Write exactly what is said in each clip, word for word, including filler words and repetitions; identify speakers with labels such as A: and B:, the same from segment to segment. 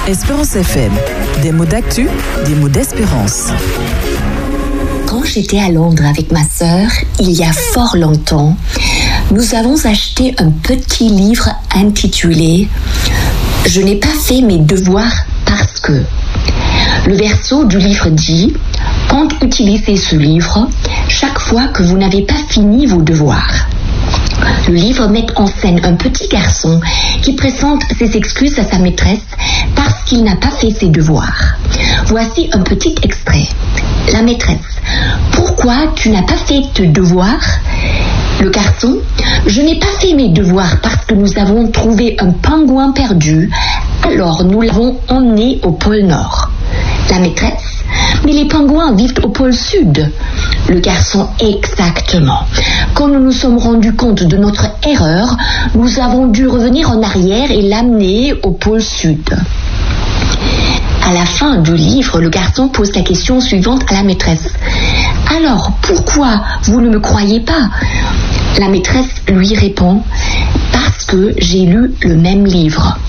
A: Espérance F M, des mots d'actu, des mots d'espérance.
B: Quand j'étais à Londres avec ma sœur, il y a fort longtemps, nous avons acheté un petit livre intitulé « Je n'ai pas fait mes devoirs parce que ». Le verso du livre dit « Quand utilisez ce livre, chaque fois que vous n'avez pas fini vos devoirs ». Le livre met en scène un petit garçon qui présente ses excuses à sa maîtresse parce qu'il n'a pas fait ses devoirs. Voici un petit extrait. La maîtresse: pourquoi tu n'as pas fait tes devoirs? Le garçon: je n'ai pas fait mes devoirs parce que nous avons trouvé un pingouin perdu, alors nous l'avons emmené au pôle Nord. La maîtresse: mais les pingouins vivent au pôle Sud. Le garçon: exactement. Quand nous nous sommes rendus compte de notre erreur, nous avons dû revenir en arrière et l'amener au pôle Sud. À la fin du livre, le garçon pose la question suivante à la maîtresse. Alors, pourquoi vous ne me croyez pas? La maîtresse lui répond: parce que j'ai lu le même livre.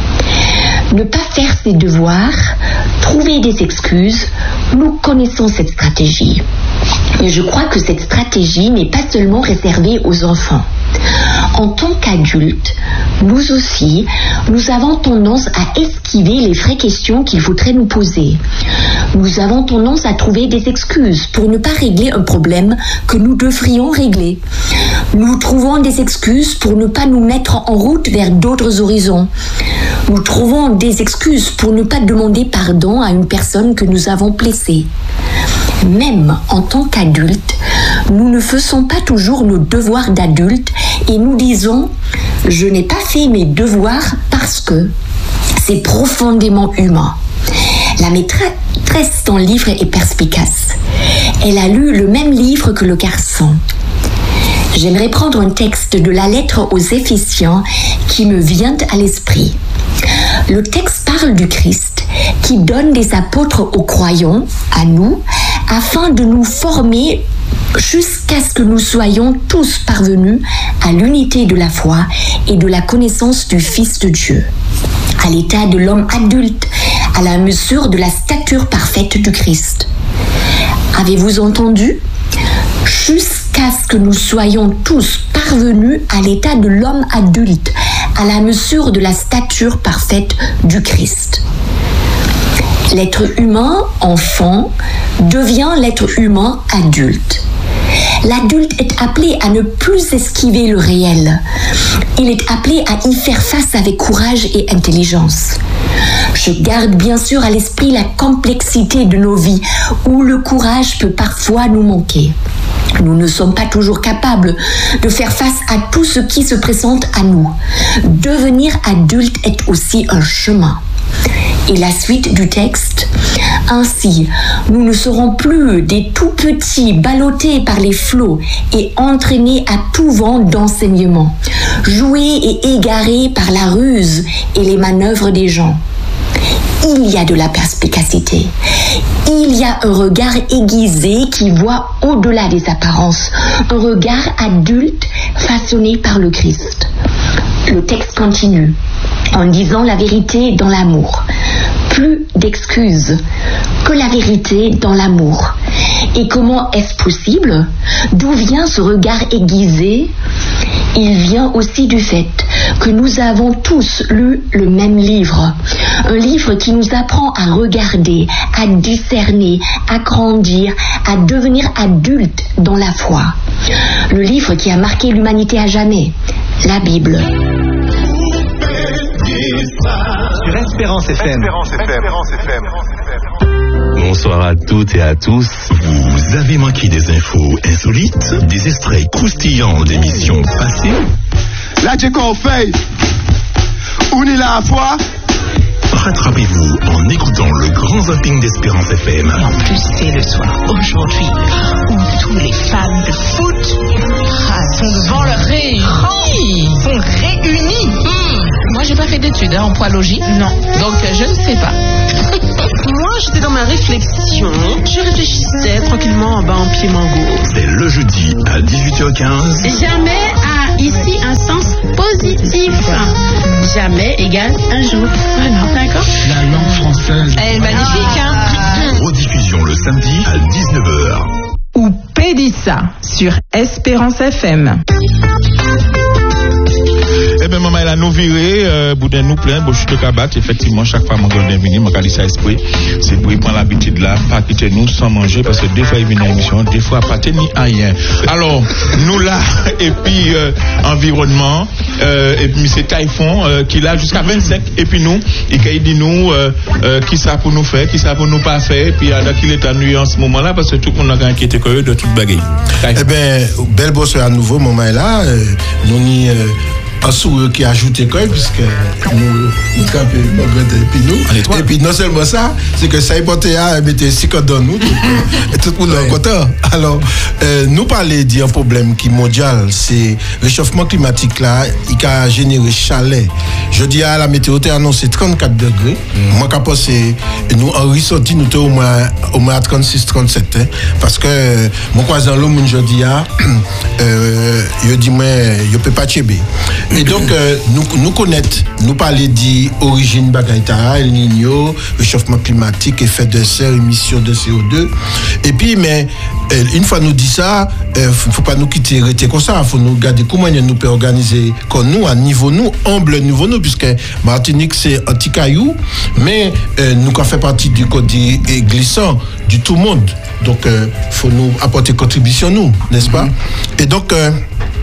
B: Ne pas faire ses devoirs, trouver des excuses, nous connaissons cette stratégie. Et je crois que cette stratégie n'est pas seulement réservée aux enfants. En tant qu'adultes, nous aussi, nous avons tendance à esquiver les vraies questions qu'il faudrait nous poser. Nous avons tendance à trouver des excuses pour ne pas régler un problème que nous devrions régler. Nous trouvons des excuses pour ne pas nous mettre en route vers d'autres horizons. Nous trouvons des excuses pour ne pas demander pardon à une personne que nous avons blessée. Même en tant qu'adultes, nous ne faisons pas toujours nos devoirs d'adultes et nous disons « je n'ai pas fait mes devoirs parce que ». C'est profondément humain. La maîtresse dans le livre est perspicace. Elle a lu le même livre que le garçon. J'aimerais prendre un texte de la lettre aux Éphésiens qui me vient à l'esprit. Le texte parle du Christ qui donne des apôtres aux croyants, à nous, afin de nous former jusqu'à ce que nous soyons tous parvenus à l'unité de la foi et de la connaissance du Fils de Dieu, à l'état de l'homme adulte, à la mesure de la stature parfaite du Christ. Avez-vous entendu? Jusqu'à ce que nous soyons tous parvenus à l'état de l'homme adulte, à la mesure de la stature parfaite du Christ. L'être humain, enfant, devient l'être humain adulte. L'adulte est appelé à ne plus esquiver le réel. Il est appelé à y faire face avec courage et intelligence. Je garde bien sûr à l'esprit la complexité de nos vies, où le courage peut parfois nous manquer. Nous ne sommes pas toujours capables de faire face à tout ce qui se présente à nous. Devenir adulte est aussi un chemin. Et la suite du texte: ainsi, nous ne serons plus des tout petits ballottés par les flots et entraînés à tout vent d'enseignement, joués et égarés par la ruse et les manœuvres des gens. Il y a de la perspicacité. Il y a un regard aiguisé qui voit au-delà des apparences, un regard adulte façonné par le Christ. Le texte continue en disant la vérité dans l'amour. Plus d'excuses que la vérité dans l'amour. Et comment est-ce possible? D'où vient ce regard aiguisé? Il vient aussi du fait que nous avons tous lu le même livre. Un livre qui nous apprend à regarder, à discerner, à grandir, à devenir adulte dans la foi. Le livre qui a marqué l'humanité à jamais, la Bible.
C: Sur Espérance F M.
D: Espérance F M.
C: Bonsoir à toutes et à tous. Vous avez manqué des infos insolites, des extraits croustillants d'émissions passées.
D: Là, j'ai qu'on fait. On est là à fois.
C: Rattrapez-vous en écoutant le grand zapping d'Espérance F M.
E: Et en plus, c'est le soir aujourd'hui où tous les fans de foot ah, sont devant leur réunis. sont réunis. Mmh. Moi, j'ai pas fait d'études hein, en poids logique. Non. Donc, je ne sais pas. Moi, j'étais dans ma réflexion. Je réfléchissais tranquillement en bas en pied mango.
C: C'est le jeudi à dix-huit heures quinze.
F: Jamais a ici un sens positif. Jamais égale un jour. Voilà, d'accord?
G: La langue française.
E: Elle est magnifique, hein?
C: Rediffusion le samedi à dix-neuf heures.
H: Ou Pédissa sur Espérance F M.
G: Eh bien, maman, elle a nous viré, euh, boudin nous plein, bouche de cabat. Effectivement, chaque fois, mon gars est venu, mon gars dit ça esprit. C'est pour y prendre l'habitude là, pas quitter nous sans manger, parce que des fois, il vient à l'émission, des fois, pas tenir à rien. Alors, nous là, et puis, euh, environnement, euh, et puis, c'est Typhon, euh, qui là jusqu'à vingt-cinq, et puis nous, il dit nous, euh, euh, qui ça pour nous faire, qui ça pour nous pas faire, et puis, il a qu'il est ennuyé en ce moment-là, parce que tout le monde a inquiété de toute bagaille.
I: Eh bien, belle bosse à nouveau, moment est là, euh, nous n'y, euh, un sourire qui a ajouté quoi, puisque nous, nous trappons et puis nous. Et puis non seulement ça, c'est que ça y portait à mettre six codes dans nous, et tout le monde est content. Alors, euh, nous parler d'un problème qui est mondial, c'est le réchauffement climatique là, il a généré chaleur. Je dis à la météo, tu as annoncé trente-quatre degrés. Mm. Moi, quand c'est nous en ressenti, nous sommes au moins, au moins à trente-six trente-sept. Hein, parce que euh, mon cousin, l'homme, je dis, euh, je dis, moi, je ne peux pas tchéber. Et donc, euh, nous, nous connaître, nous parler d'origine Bagaïta, El Niño, réchauffement climatique, effet de serre, émission de C O deux. Et puis, mais, euh, une fois nous dit ça, il euh, ne faut pas nous quitter, rester comme ça. Il faut nous regarder comment nous peut organiser comme nous, à niveau nous, humble niveau nous, puisque Martinique, c'est un petit caillou, mais euh, nous avons fait partie du code glissant du tout le monde. Donc, il euh, faut nous apporter contribution, nous, n'est-ce pas? Mm-hmm. Et donc, euh,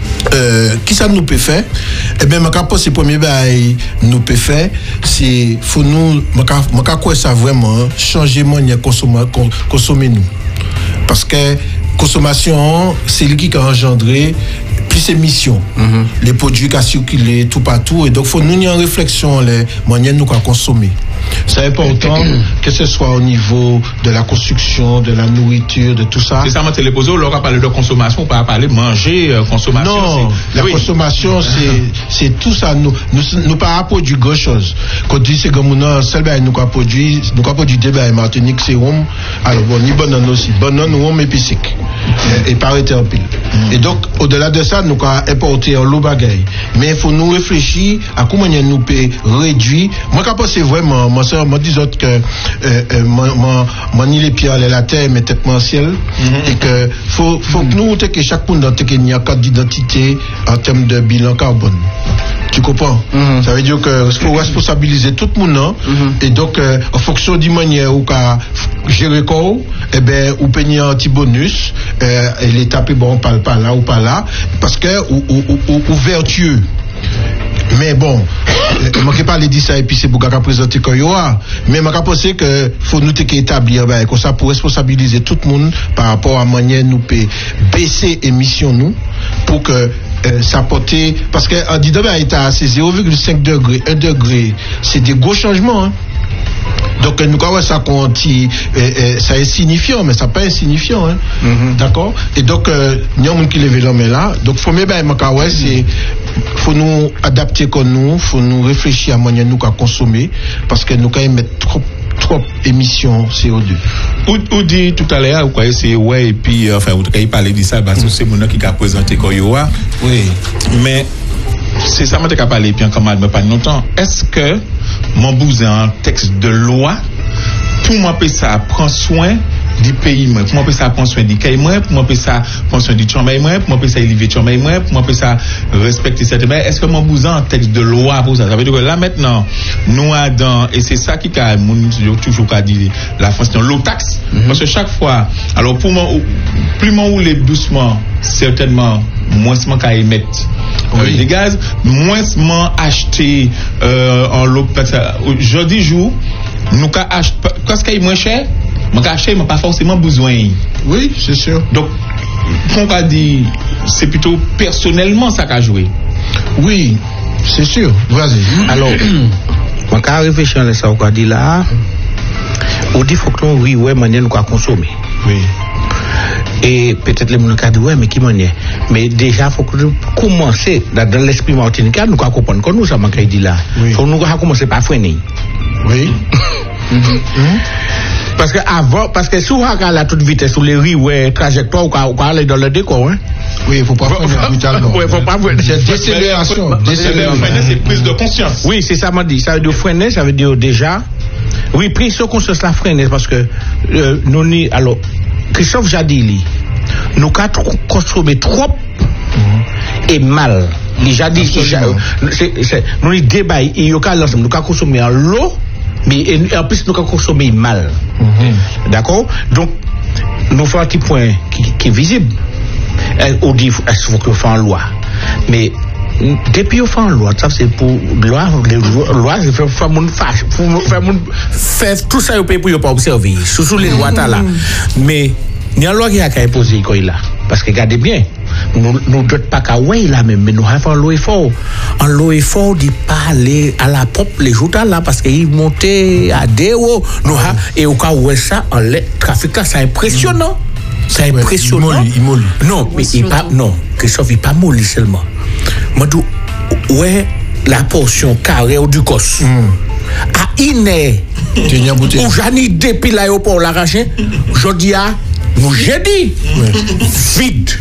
I: Euh, qui ça nous peut faire? Eh bien, je pense que le premier bail nous peut faire, c'est faut nous, je crois ça vraiment changer manière de consommer, consommer nous. Parce que consommation, c'est lui qui a engendré plus émissions, mm-hmm. les produits qui ont circulé tout partout, et donc il faut nous y en réflexion les manières nous consommer. C'est important que ce soit au niveau de la construction, de la nourriture, de tout ça.
G: C'est ça, moi, je posé, on leur a parlé de consommation, on pas parler manger, euh, consommation.
I: Non, la oui. consommation, c'est, c'est tout ça. Nous, nous, nous pas produire grand chose. Quand on dit c'est comme nous, seul ben nous pas produit, nous pas produit des ben Martinique, c'est rhum. Alors bon, ni banane aussi, banane, rhum et piscique. Et, et pareil en pile. Mm. Et donc, au-delà de ça, nous avons importé en lot bagaille. Mais il faut nous réfléchir à comment nous peut réduire. Moi, je pense vraiment, moi, ça, moi, dis autres que, euh, euh, moi, ni les pierres, la terre, mais tête mon ciel. Mm-hmm. Et que, faut, faut mm-hmm. que nous, que chaque monde dans qu'il y a un carte d'identité en termes de bilan carbone. Tu comprends? Mm-hmm. Ça veut dire que faut responsabiliser tout le monde, hein? Mm-hmm. Et donc, euh, en fonction du manière où qu'a gérer quoi, eh ben, ou payer un petit bonus, euh, et l'État peut bon, parle pas là ou pas là, parce que, ou, ou, ou, ou vertueux. Mais bon, je ne peux pas dire ça et puis c'est pour qu'on présente quand il y aura. Mais je pense que faut nous établir ben, comme ça pour responsabiliser tout le monde par rapport à la manière nous peut baisser émissions nous pour que euh, ça porte, parce qu'en disant ben, c'est zéro virgule cinq degrés, un degré, c'est des gros changements. Hein. Donc nous croyons ça qu'on dit, euh, euh, ça est signifiant, mais ça n'est pas insignifiant, hein. Mm-hmm. D'accord. Et donc il y a un monde qui lève l'homme là. Donc faut même ben ouais, c'est faut nous adapter comme nous, faut nous réfléchir à la manière nous qu'à consommer, parce que nous quand même mettre trop trop émissions C O deux.
G: Ou, ou dit tout à l'heure, vous croyez c'est ouais et puis enfin vous quand il parlait de ça, parce que c'est mon qui a présenté Koyoa.
I: Oui.
G: Mais c'est ça, moi, je n'ai pas parlé, puis en camarade, mais pas longtemps. Est-ce que mon bousin, un texte de loi, pour m'empêcher ça prendre soin du pays, moi, pour m'empêcher ça prendre soin du caille, moi, pour m'empêcher ça prendre soin du chambay, moi, pour m'empêcher ça élever chambay, moi, pour m'empêcher ça respecter cette. Mais est-ce que mon bousin, un texte de loi pour ça? Ça veut dire que là, maintenant, nous, Adam, et c'est ça qui a, toujours qu'à dire, la France, c'est l'eau taxe. Mm-hmm. Parce que chaque fois, alors, pour moi, plus m'en rouler doucement, certainement, moins m'en qu'à émettre. Oui. Des gaz, moins m'en acheter euh, en l'eau. Jeudi jour, nous qu'à acheter, parce qu'il est moins cher, mais qu'à acheter, mais pas forcément besoin.
I: Oui, c'est sûr.
G: Donc, on va dire, c'est plutôt personnellement ça qu'a joué.
I: Oui, c'est sûr. Vas-y.
J: Alors, on a réfléchi à ça, on a dit là, on dit qu'il faut que l'on oui, ouais, manière nous consommer.
I: Oui.
J: Et peut-être les gens ont dit, ouais, mais qui manière? Mais déjà, il faut que nous commencer dans, dans l'esprit martiniquais, nous comprendre que nous, ça m'a dit là. Il faut que nous commencer par freiner.
I: Oui.
J: Mm-hmm. Parce que avant, parce que si on regarde à toute vitesse sur les riz, ouais, trajectoire, on va aller dans le décor, hein.
I: Oui, il faut pas freiner brutalement.
J: Oui, faut pas freiner.
I: C'est décélération.
G: Décélération, c'est prise de conscience.
J: Oui, c'est ça m'a dit. Ça veut dire freiner, ça veut dire déjà. Oui, prise de conscience la freiner parce que euh, nous ni alors Christophe Jadili, nous avons consommé trop mm-hmm. et mal. Les Jadili, c'est nous les débats, il y a l'ensemble, nous avons consommé en l'eau. Mais en plus, nous avons consommé mal. Mm-hmm. D'accord? Donc, nous faisons un petit point qui, qui est visible. On dit qu'il faut qu'on fasse une loi. Mais, depuis qu'on fait une loi, ça c'est pour loi, les lois, c'est pour faire mon fâche, pour faire tout ça, pour ne pas observer. Surtout les lois là. Mais, il y a une loi qui a imposé là. Parce que regardez bien, nous ne devons pas qu'à ouais là même, mais nous avons un effort. Un effort de pas aller à la propre les jours là parce qu'il montait à deux hauts. Nous ah. Et au cas où ça, le trafic là, c'est impressionnant. C'est impressionnant.
I: Ouais, il molli, il molli.
J: Non, mais il pas, non, Christophe, il pas molli seulement. Moi, dis, ouais, la portion carrée du cos. Mm. À Iné, où j'en ai depuis l'aéroport l'arraché, je dis à. Nous j'ai dit vide.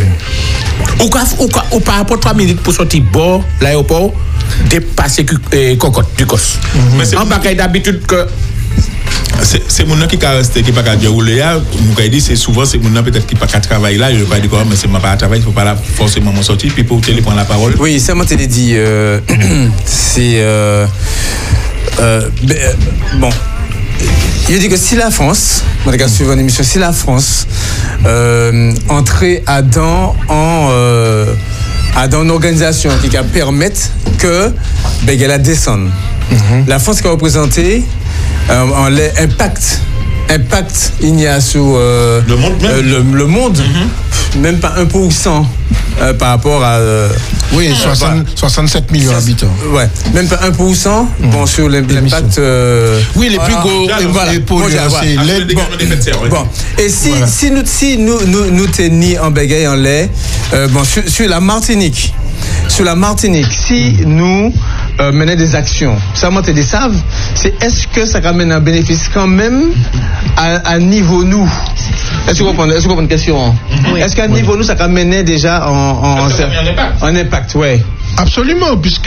J: Ou ou par rapport à trois minutes pour sortir bord l'aéroport dépasser euh, cocotte du cos. Mais c'est en bagaille d'habitude que
G: c'est c'est mon nom qui a resté qui pas qu'à dérouler là nous dit c'est souvent c'est mon nom peut-être qui pas qu'à travailler là je pas dire mais c'est pas à travailler il faut pas là forcément m'en sortir puis pour télé prendre la parole.
K: Oui, ça m'a télé dit euh, c'est euh, euh, bon. Il dit que si la France, on regarde suivant l'émission, si la France euh, entrait à dans en euh, à dans une organisation qui va permettre que ben qu'elle descende. Mm-hmm. La France qui a représenté euh, en l'impact impact il y a sur euh,
G: le monde même,
K: euh, le, le monde mm-hmm. même pas un pour cent euh, par rapport à euh,
I: oui soixante, soixante-sept millions d'habitants
K: ouais même pas un pour cent mm-hmm. bon sur l'impact euh,
I: oui les plus gros
K: ah, voilà.
I: polluants c'est l'aide
K: bon, bon et si voilà. si nous si nous nous nous tenons en bagaille en lait euh, bon sur, sur la Martinique sur la Martinique si mm-hmm. nous euh, menons des actions ça moi te le savent c'est est-ce que ça ramène un bénéfice quand même à, à niveau nous est-ce que vous comprenez est-ce que vous comprenez une question oui. Est-ce qu'à oui. niveau nous ça ramène déjà en en, en, en impact en impact ouais
I: absolument puisque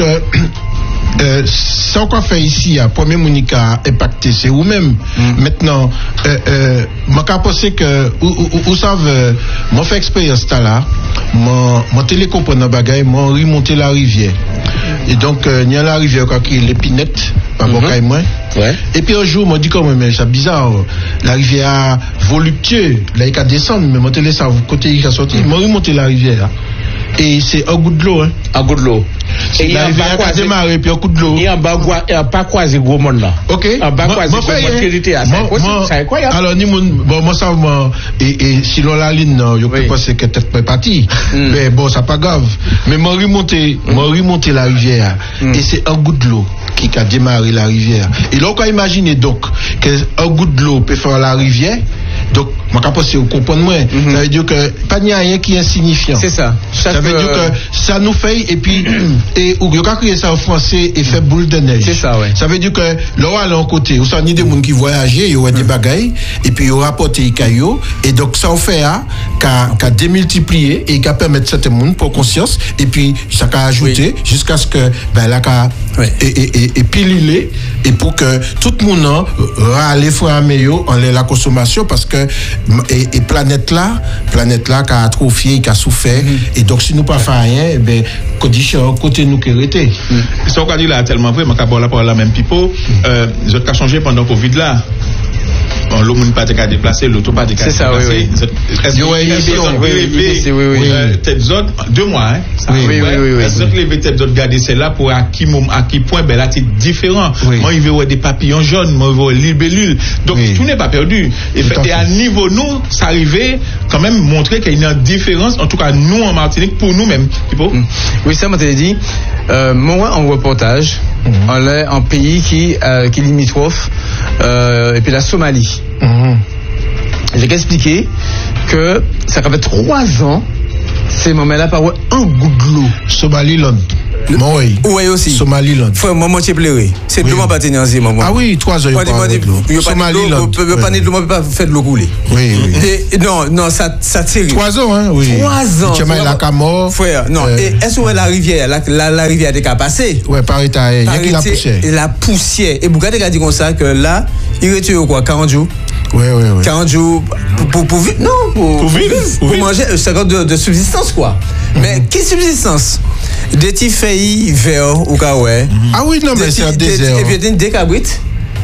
I: Euh, ça qu'on fait ici, à premier Monica impacté, c'est vous-même. Mm. Maintenant, euh, euh, moi, je pense que, vous savez, moi, fait expérience là, moi, moi, télécompre dans bagaille, moi, remonter la rivière. Et donc, il euh, y a la rivière qui est l'épinette, par mm-hmm. moi. Ouais. Et puis un jour, moi, dit comme, mais c'est bizarre, la rivière voluptueuse, là, il a descendu, mais moi, télé ça, côté, il a sorti, moi, remonter la rivière. Et c'est un goût de l'eau, hein.
J: Un goût de l'eau.
I: Et il y a pas démarrer puis un coup de l'eau.
J: Il y a pas croisé gros monde là.
I: OK.
J: En bas croisé gros monde qui était à ça incroyable.
I: Alors ni bon moi ça et et si l'on la ligne non, je peux penser que peut-être pas parti. Mais bon ça pas grave. Mais moi remonter, moi remonter la rivière et c'est un goût de l'eau qui a démarré la rivière. Et là on peut imaginer donc que un goût de l'eau peut faire la rivière. Donc, moi, je pense que vous comprenez moins. Mm-hmm. Ça veut dire que pas n'y a rien qui est insignifiant.
K: C'est ça.
I: Ça, ça veut dire que ça nous fait, et puis, et ou il créer ça en français et fait boule de neige.
K: C'est ça, ouais.
I: Ça veut dire que là, on a un côté, où ça n'y a des gens qui voyagent, il y aura des bagailles, et puis il y aura rapporté les cailloux, et donc ça fait qu'à démultiplier et qu'à permettre certains monde pour conscience, et puis ça qu'a ajouté oui. jusqu'à ce que, ben là, qu'a, oui. et, et, et, et piler, et pour que tout le monde râle fois meilleur en la consommation, parce que et, et planète là planète là qui a atrophié qui a souffert mm-hmm. et donc si nous pas faire rien ben condition côté nous qui était
G: mm. ça qu'on dit là tellement vrai mais qu'à la parole la même pipo euh je qu'a changé pendant Covid là bon l'eau n'a pas été déplacé l'auto pas été
K: déplacé c'est ça oui oui
G: est-ce que oui oui tête zone deux mois hein
K: oui oui oui
G: est-ce que lever tête zone garder c'est là pour à qui à qui point ben là c'est différent moi il veut des papillons jaunes moi il veut libellule donc tout n'est pas perdu et à niveau nous ça arrivait quand même montrer qu'il y a une différence en tout cas nous en Martinique pour nous-mêmes
K: oui ça m'a dit euh, moi en reportage mm-hmm. on est en pays qui euh, qui limitrophe euh, et puis la Somalie mm-hmm. j'ai expliqué que ça fait trois ans ces moments-là par un goût de l'eau
I: Somaliland Moi, oui.
K: Oui, aussi.
I: Somaliland.
K: Frère, moi, je pleuré. C'est de l'eau, pas tenir en ce moment.
I: Ah oui, trois heures.
K: Somaliland. Je ne peux pas de l'eau, je ne peux pas faire de l'eau couler.
I: Oui, oui.
K: Non, non, ça, ça tire.
I: Trois ans, hein, oui.
K: Trois ans.
I: Tu as la Camor.
K: Frère, non. Et est-ce que la rivière, la, la, la rivière est qu'à passer?
I: Oui, par état, il y a qui la poussière.
K: La poussière. Et vous regardez, dit comme ça, que là, il retire quoi, quarante jours?
I: Oui, oui, oui.
K: quarante jours pour, pour, pour vivre. Non, pour,
G: pour vivre.
K: Pour, pour manger, c'est de, de subsistance, quoi. Mm-hmm. Mais quelle subsistance? Des petits feuilles verts ou quoi, ouais.
I: Ah oui, non, mais c'est un désert.
K: Et puis, il y a des cabrites.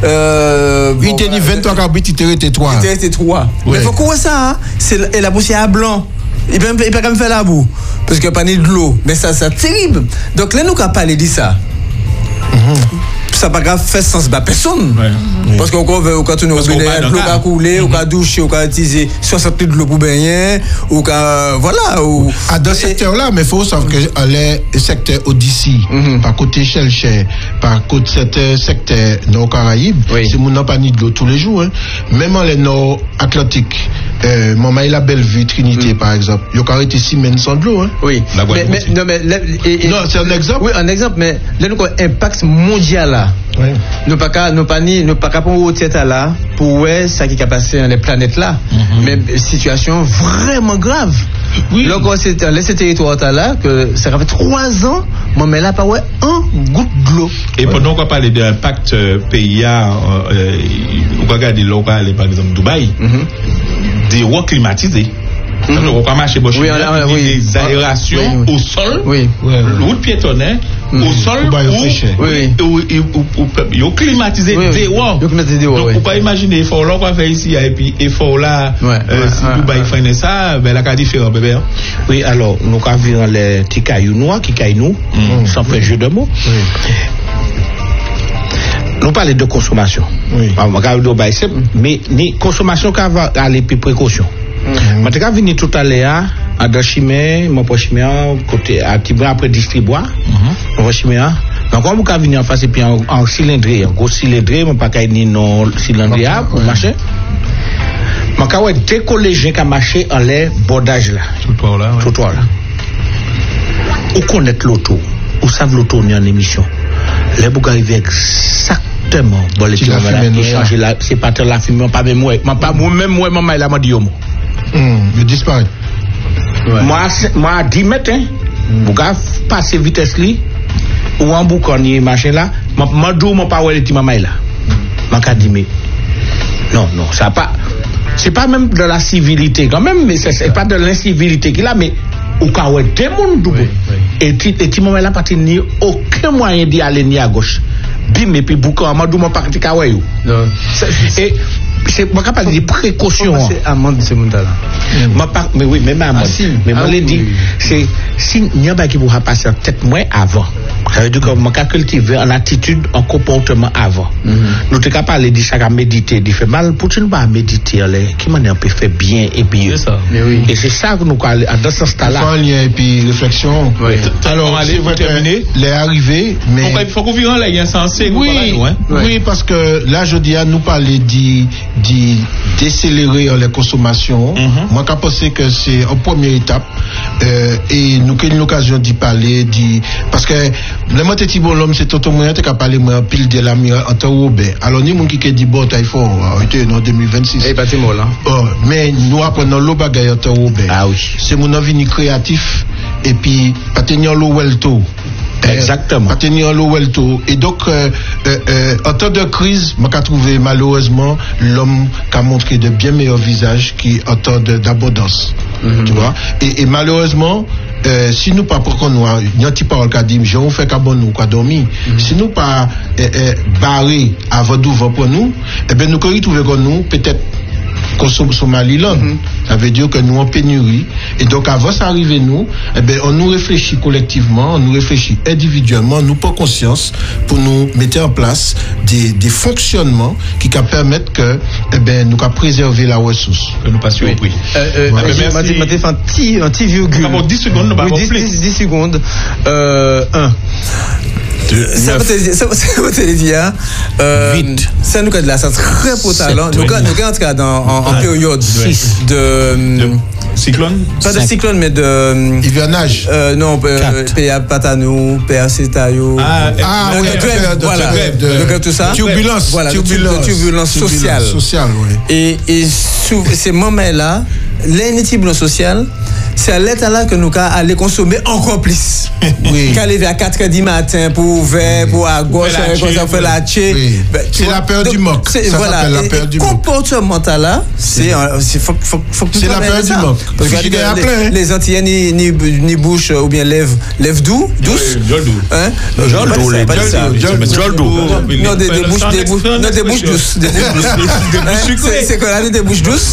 I: Euh, il était dit vingt-trois cabrites, il était resté trois.
K: Il était resté trois. Mais il faut quoi ça, hein? C'est, et la poussière à blanc. Il peut, il peut quand même faire la boue. Parce qu'il n'y a pas ni de l'eau. Mais ça, c'est terrible. Donc, là, nous, quand on parle de ça, mm-hmm. ça n'a pas fait sens à personne. Ouais. Parce qu'on quand on est l'eau a coulé, ou a douché, ou a utilisé soixante litres de l'eau pour baigner, ou a. Voilà. Ou...
I: Ah, dans ce secteur-là, mais il faut savoir que les secteurs Odyssey, mm-hmm. par côté Chelcher, par côté certains secteurs nord-Caraïbes, oui. c'est mon pas ni de l'eau tous les jours. Hein. Même en les nord-Atlantiques, euh, Maman la Bellevue, Trinité, mm. par exemple, il y a arrêté six semaines sans de l'eau. Hein.
K: Oui. Mais, mais, non, mais, et, et,
I: non, c'est un exemple.
K: Oui, un exemple, mais là, nous avons un impact mondial là. Oui. Nous pas qu'à nous pas ni nous pas qu'à prendre au tête là pour ouais ça qui a passé dans les planètes là. Mm-hmm. Mais situation vraiment grave. Oui. Donc c'est dans ce territoire là que ça fait trois ans, moi mais là pas ouais un goutte d'eau.
G: Et ouais. pendant qu'on parle de l'impact euh, pays à euh, on regarde local par exemple Dubaï, mm-hmm. des routes climatisées. Mm-hmm. Donc, on va marcher bon, oui, alors, oui. des aérations oui, oui. au sol, oui. route piétonnaire, mm-hmm. au sol, où ils ont climatisé des routes. Donc, on peut imaginer l'effort là qu'on fait ici, et puis l'effort là, ouais, euh, ouais, si ouais, Dubaï ouais. fait ça, ben là, c'est différent, bébé.
J: Oui, alors, nous avons les petits cailloux noirs qui caillent nous, mm-hmm. sans faire jeu de mots. Oui. Nous parlons de consommation. Oui. Mais ni consommation qui va aller plus précaution. Mm-hmm. Je suis venu tout à l'heure à Dachimé, mon prochain côté à Tibra après distribuer. Mon prochain. Donc quand vous venez en face et puis en, en cylindrée, en gros cylindrée, mon pas ni non cylindrée pour marcher. Je suis deux collégiens qui marché en l'air bordage là.
G: Trottoir là. Ouais.
J: Trottoir là. Ou connaître l'auto, ou savent l'auto ni en émission. Les boucs arrivent exactement. Bon les gens qui changent là, c'est pas la fumée, pas même moi, pas moi même moi maman il a m'a dit yo.
I: Il disparaît.
J: Ouais. Moi, moi, dix mètres, hein, vous mm. passer vitesse li, ou en boucan, machin là, moi, d'où mon pas oué, maman là. Moi, qu'a dit, mais, non, non, ça pas, c'est pas même de la civilité, quand même, mais c'est, c'est pas de l'incivilité qu'il a, mais, ou qu'a oué, des mondes, oui, oui. et ti maman là, pas ni aucun moyen d'y aller ni à gauche. Bim, et puis boucan, moi, d'où mon pas qu'à oué, non. Et, c'est moi capable de précaution.
K: C'est amende ce monde là.
J: Moi pas mais oui même amende. Ah, si. Mais moi ah, les dit oui. c'est si n'y a pas qui pourra passer tête moins avant. Ça veut dire que moi cultiver en attitude en comportement avant. Mm-hmm. Nous t'es capable de chaque méditer, il fait mal pour tu ne pas méditer les qui manière peut faire bien et puis
K: c'est ça. Mais oui.
J: Et c'est ça que nous dans ce stade là.
I: Lien et puis réflexion.
G: Oui. Alors c'est vrai terminer
I: les arrivées mais
G: il faut qu'on vive là il y a sensé
I: oui
G: nous, hein?
I: Oui parce que là je dis à nous parler dit d'y décélérer les consommations. Mm-hmm. Moi, je pense que c'est une première étape euh, et nous avons l'occasion d'y parler. D'y... Parce que le mot de bon l'homme, c'est tout le monde qui a parlé pile de la mire en temps où alors, nous, qui dit bon, il faut arrêter en deux mille vingt-six.
K: Et pas là.
I: Oh, mais nous apprenons l'eau bagaille en temps où
J: ah oui.
I: C'est mon avis créatif et puis pas tenir l'eau welto.
J: Exactement.
I: À tenir l'eau welto. Et donc, euh, euh, euh, en temps de crise, moi, j'ai trouvé malheureusement l'homme qui a montré de bien meilleurs visages qui en temps de, d'abondance. Mm-hmm. Tu vois? Et, et malheureusement, euh, si nous pas pour qu'on nous, il y a un petit parole qui a dit, j'ai fait qu'à bon nous, qu'à dormir. Mm-hmm. Si nous pas euh, euh, barré avant d'ouvrir pour nous, eh bien, nous, quand il trouve qu'on nous, peut-être, consomme Somaliland. Mm-hmm. Ça veut dire que nous en pénurie. Et donc avant ça arriver nous, eh ben, on nous réfléchit collectivement, on nous réfléchit individuellement, nous prend conscience pour nous mettre en place des, des fonctionnements qui peuvent permettre que eh ben, nous puissions préserver la ressource.
G: Que nous passions au prix.
K: Euh, euh, ouais. Je vais faire un petit, un petit virgule.
G: D'abord dix secondes, nous
K: oui, dix, dix secondes. Euh, un. Ça vous te dit, hein? Euh, Vite. Ça nous a de la ça très beau talent. Nous sommes en tout cas dans en, en période de
G: cyclone.
K: Pas de cyclone, mais de.
I: Hivernage.
K: Euh, non, euh, P A Patanou, P A Cétayo.
I: Ah, ah oui,
K: de grève,
I: de,
K: voilà.
I: de, grève,
K: de,
I: de,
K: de, de tout ça.
I: Turbulence.
K: Voilà,
I: turbulence.
K: de turbulence sociale.
I: Sociale, oui.
K: Et, et sous ces moments-là, l'initible social, c'est à l'état là que nous allons consommer encore plus. Oui. Qu'aller vers quatre heures du matin pour ouvrir, pour à gauche, comme ça, faire la tché.
I: Oui. C'est la peur du moque. Ça
K: voilà.
I: s'appelle la peur du moque.
K: Comportemental là, c'est faut, faut, faut que
I: c'est la peur du moque.
K: Parce que les, les Antillais ni, ni, ni bouche ou bien lèvres lèvres doux, douce. Hein?
J: Joldo, les Joldo.
K: Non, des bouches, des bouches, non, des bouches douces. Des bouches douces. C'est qu'on a des bouches douces.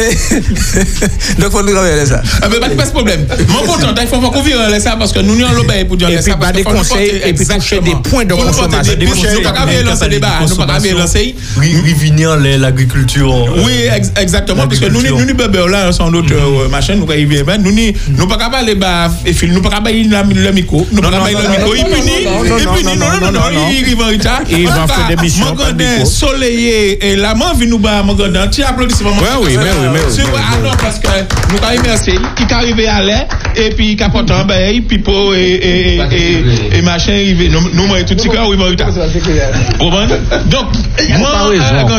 K: Donc, faut nous travailler ça.
G: Ah, mais pas de problème. Mon content, il faut qu'on vienne ça parce que nous n'y allons pas pour dire ça.
J: Et puis, des conseils, et puis, toucher des points de consommation.
G: Nous ne pouvons pas lancer débat. Nous ne pouvons pas lancer.
L: Revenir l'agriculture.
G: Oui, exactement. Parce que nous, nous, nous, bébés, là, sans notre machin, nous, nous, nous, nous, nous, pas capable de bas, et puis, nous, pas capable de le micro. Nous, pas capable de le micro. Il punit, il punit, non, non, non, il arrive en retard.
J: Il va faire des missions.
G: Mon soleillé, et la main, vient nous bas, mon gars, tu applaudissements.
J: Oui, oui, oui, oui.
G: Ah non, parce que nous, quand il merci, il arrive à l'air, et puis, il capote en bas, pipo, et, et, et, machin, il nous, nous, tout de suite, oui, il va en retard. Donc, moi,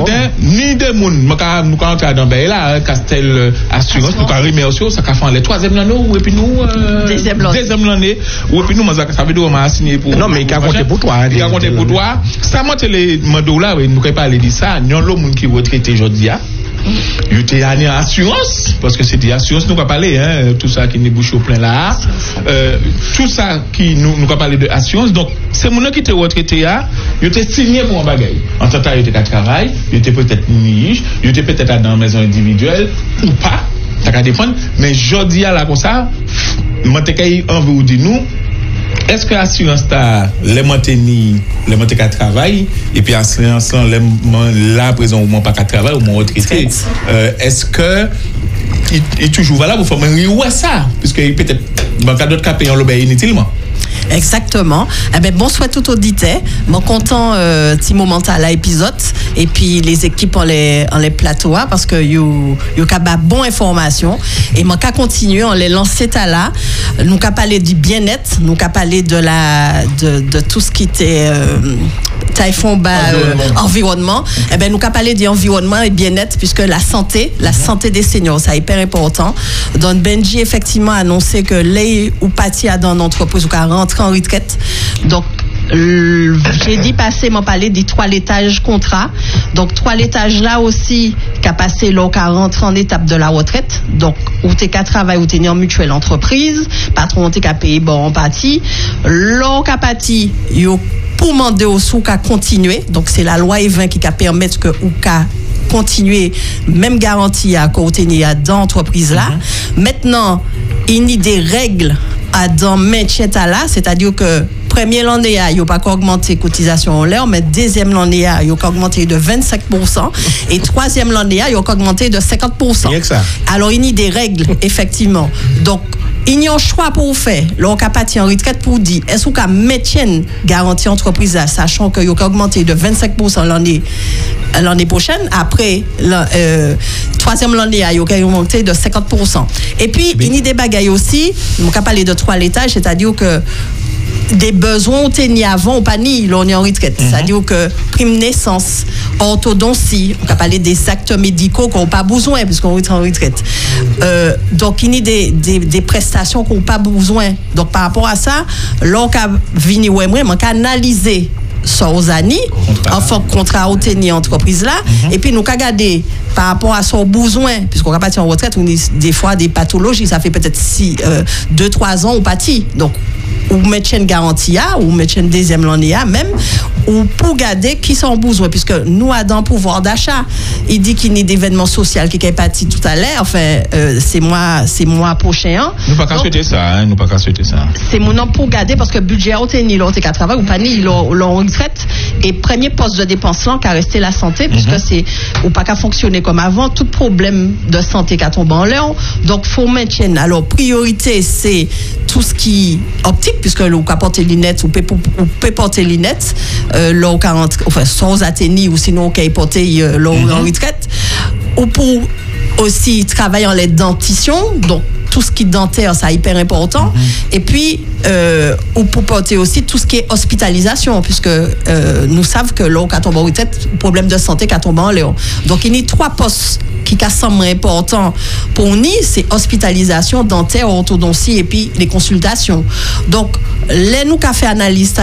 G: ni de moun, nous quand entrer dans ben là, Castel Assurance, nous quand remercier, ça qu'a fait les troisième l'année et puis nous deuxième l'année ou puis nous ça veut dire on m'a signé pour.
J: Non mais il a compté pour toi.
G: Il a compté pour toi. Ça monte les mandos là, nous quand parler de ça, nous l'homme moun qui retraité aujourd'hui. Il était en assurance, parce que c'était assurance, nous ne pouvons pas parler, hein, tout ça qui nous bouche au plein là, euh, tout ça qui nous ne pouvons pas parler de assurance. Donc, c'est mon qui était retraité, il était signé pour un bagage. En tant que il était à travail, il était peut-être niche, il était peut-être dans une maison individuelle, ou pas, ça va dépendre, mais je dis à la comme ça, je vais vous dire nous. Est-ce que l'assurance t'a les maintenir, les maintenir à travail, et puis l'assurance là, présent, ou mon pas à travail, ou mon retraité, euh, est-ce que il est toujours valable pour faire ouais ça, puisque peut-être, dans le cas d'autres cas, payant l'obéir inutilement.
M: Exactement. Eh ben, bonsoir tout auditeur. Moi content euh, petit moment à l'épisode et puis les équipes en les en les plateaux parce que you you capable bon information et moi qu'à continuer on les lancer à là. Nous qu'a parler du bien-être, nous qu'a parler de la de, de tout ce qui était euh, taille-fond bas euh, environnement. Eh ben nous qu'a parler du environnement et bien-être puisque la santé, la santé des seniors, c'est hyper important. Donc Benji effectivement a annoncé que les ou parti à dans l'entreprise ou qu'à rentrer en retraite. Donc Euh, j'ai dit passer, m'en parler des trois laitages contrat. Donc, trois laitages là aussi, qu'a passé l'eau, qu'a rentré en étape de la retraite. Donc, ou t'es qu'à travailler, ou t'es en mutuelle entreprise, patron t'es qu'à payer, bon, en partie. L'eau qu'a parti, yo, pour demander au sous qu'à continuer. Donc, c'est la loi E vingt qui qu'a permettre que, ou qu'à continuer, même garantie à côté, dans l'entreprise là. Mm-hmm. Maintenant, il y a des règles à dans maintien là, c'est-à-dire que premier l'année, il n'y a pas augmenté la cotisation en l'air, mais deuxième l'année, il y a augmenté de vingt-cinq pour cent et troisième l'année, il y a augmenté de cinquante pour cent. Alors, il y a des règles, effectivement. Donc, il y a un choix pour vous faire. Là, on a parti en retraite pour dire, est-ce qu'on a maintien garantie entreprise là, sachant qu'il y a augmenté de vingt-cinq pour cent l'année, l'année prochaine. Après, la, euh, troisième l'année, il y a augmenté de cinquante pour cent. Et puis, il y a des bagailles aussi, on a parlé de trois laitages, c'est-à-dire que des besoins on ni avant ou pas ni là on est en retraite. Mm-hmm. C'est-à-dire que prime naissance, orthodontie, on peut parler des actes médicaux qu'on n'a pas besoin puisqu'on est en retraite. Euh, donc il y a des, des, des prestations qu'on n'a pas besoin. Donc par rapport à ça, là on a venu ouais moi on a analysé ça aux années, enfin contrat au tenir entreprise là, mm-hmm. et puis nous avons regardé par rapport à son besoin, puisqu'on va partir en retraite, on a des fois des pathologies, ça fait peut-être six, euh, deux, trois ans on partit. Donc ou mettre une garantie ou mettre une deuxième l'année même ou pour garder qui sont besoin puisque nous avons un pouvoir d'achat. Il dit qu'il y a des événements sociaux qui est parti tout à l'heure, enfin euh, c'est moi c'est moi prochain.
G: Nous pas qu'à souhaiter ça, hein, nous pas qu'à souhaiter ça.
M: C'est mon nom pour garder parce que budget a été ni l'autre qu'à travail ou pas ni l'on retraite et premier poste de dépense là qu'a resté la santé puisque mm-hmm. c'est ou pas qu'à fonctionner comme avant, tout problème de santé qu'a tombé en l'air. Donc faut maintenir. Alors priorité c'est tout ce qui optique puisque l'on peut porter les lunettes ou peut peut porter les lunettes euh, l'on quarante enfin sans atteindre ou sinon on peut porter euh, l'on en retraite ou pour aussi travailler en les dentitions, donc tout ce qui est dentaire, c'est hyper important. Mm-hmm. Et puis, euh, ou pour porter aussi tout ce qui est hospitalisation, puisque euh, nous savons que là, quand on va tête, problème de santé, quand on va en Léon. Donc, il y a trois postes qui sont importants pour nous, c'est hospitalisation, dentaire, orthodontie et puis les consultations. Donc, les nous qu'a fait analyse